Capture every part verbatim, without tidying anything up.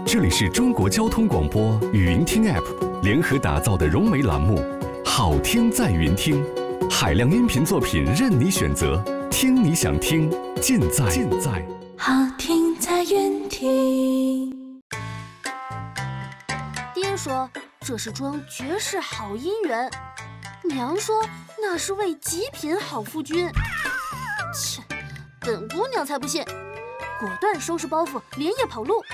这里是中国交通广播语音听 App 联合打造的融媒栏目《好听在云听》，海量音频作品任你选择，听你想听，尽在尽在好听在云听。 爹说这是桩绝世好姻缘，娘说那是位极品好夫君。切，本姑娘才不信，果断收拾包袱，连夜跑路。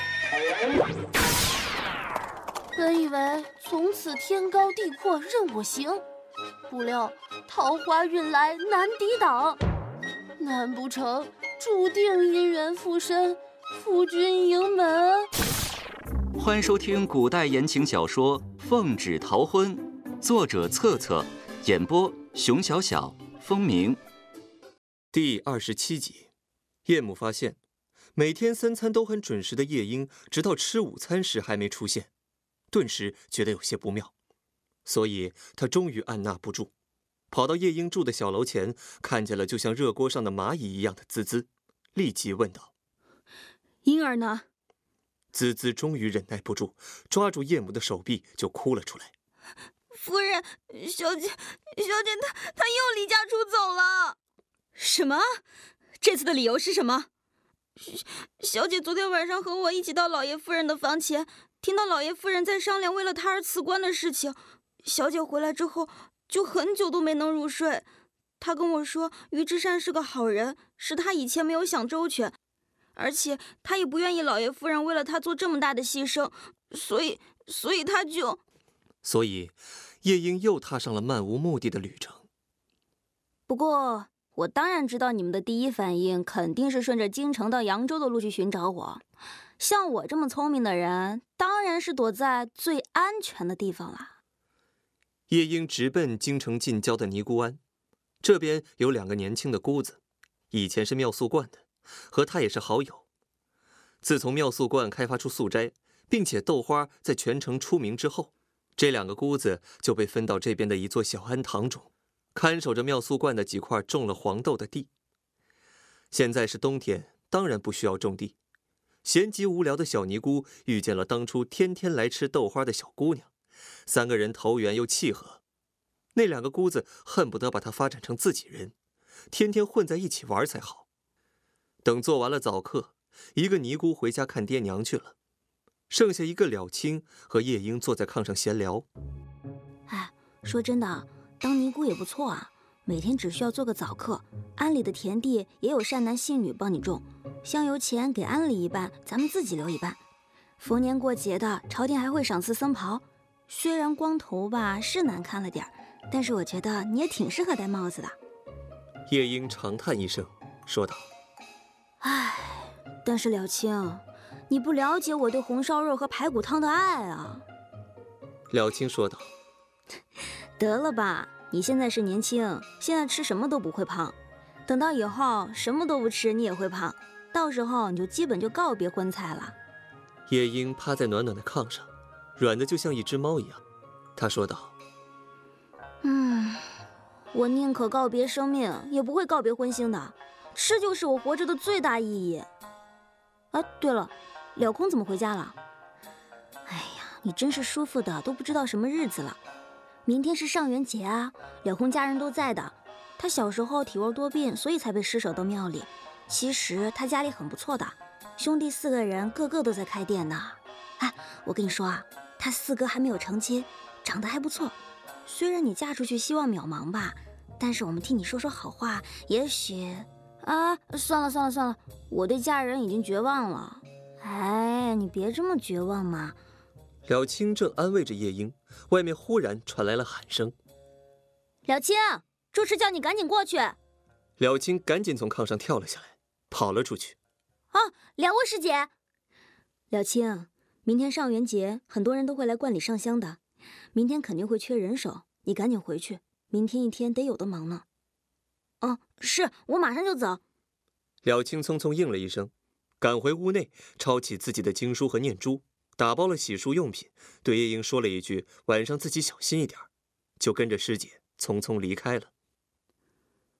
本以为从此天高地阔任我行，不料桃花运来难抵挡，难不成注定姻缘附身，夫君迎门？ 欢迎收听古代言情小说《奉旨逃婚》，作者策策，演播熊小小、风鸣。 第二十七集，叶母发现每天三餐都很准时的夜莺，直到吃午餐时还没出现，顿时觉得有些不妙，所以她终于按捺不住，跑到夜莺住的小楼前，看见了就像热锅上的蚂蚁一样的滋滋，立即问道：“ 莺儿呢？” 滋滋终于忍耐不住，抓住叶母的手臂就哭了出来。 夫人，小姐，小姐她她又离家出走了。什么？这次的理由是什么？小姐昨天晚上和我一起到老爷夫人的房前，听到老爷夫人在商量为了她而辞官的事情。小姐回来之后就很久都没能入睡。她跟我说于之善是个好人，是她以前没有想周全，而且她也不愿意老爷夫人为了她做这么大的牺牲，所以所以她就…… 所以夜莺又踏上了漫无目的的旅程。 不过我当然知道你们的第一反应肯定是顺着京城到扬州的路去寻找我，像我这么聪明的人，当然是躲在最安全的地方啦。 夜莺直奔京城近郊的尼姑庵，这边有两个年轻的姑子，以前是妙素观的，和他也是好友。自从妙素观开发出素斋，并且豆花在全城出名之后，这两个姑子就被分到这边的一座小庵堂中，看守着妙素观的几块种了黄豆的地。现在是冬天，当然不需要种地。闲极无聊的小尼姑遇见了当初天天来吃豆花的小姑娘，三个人投缘又契合。那两个姑子恨不得把她发展成自己人，天天混在一起玩才好。等做完了早课，一个尼姑回家看爹娘去了，剩下一个了清和夜莺坐在炕上闲聊。 哎，说真的，当尼姑也不错啊，每天只需要做个早课，庵里的田地也有善男信女帮你种，香油钱给庵里一半，咱们自己留一半。逢年过节的，朝廷还会赏赐僧袍。虽然光头吧是难看了点，但是我觉得你也挺适合戴帽子的。 夜莺长叹一声，说道：“ 唉，但是了清，你不了解我对红烧肉和排骨汤的爱啊。” 了清说道：“ 得了吧，你现在是年轻，现在吃什么都不会胖，等到以后什么都不吃你也会胖，到时候你就基本就告别荤菜了。” 夜莺趴在暖暖的炕上，软的就像一只猫一样。他说道：“ 嗯，我宁可告别生命，也不会告别荤腥的，吃就是我活着的最大意义。哎，对了，了空怎么回家了？哎呀，你真是舒服的都不知道什么日子了。明天是上元节啊，了空家人都在的。他小时候体弱多病，所以才被施舍到庙里。其实他家里很不错的，兄弟四个人个个都在开店呢。哎，我跟你说啊，他四哥还没有成亲，长得还不错。虽然你嫁出去希望渺茫吧，但是我们替你说说好话，也许……啊，算了算了算了，我对嫁人已经绝望了。哎，你别这么绝望嘛。 了清正安慰着夜莺，外面忽然传来了喊声：“ 了清，主持叫你赶紧过去。” 了清赶紧从炕上跳了下来，跑了出去。 啊，两位师姐。了清，明天上元节，很多人都会来观里上香的，明天肯定会缺人手，你赶紧回去，明天一天得有的忙呢。哦，是，我马上就走。 了清匆匆应了一声，赶回屋内，抄起自己的经书和念珠，打包了洗漱用品，对夜莺说了一句晚上自己小心一点，就跟着师姐匆匆离开了。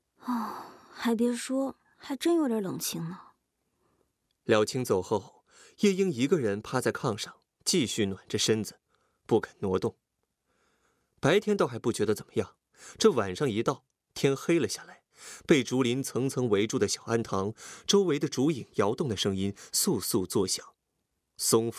哦，还别说，还真有点冷清呢。 了清走后， 夜莺一个人趴在炕上，继续暖着身子，不肯挪动。白天倒还不觉得怎么样，这晚上一到，天黑了下来，被竹林层层围住的小庵堂，周围的竹影摇动的声音簌簌作响，松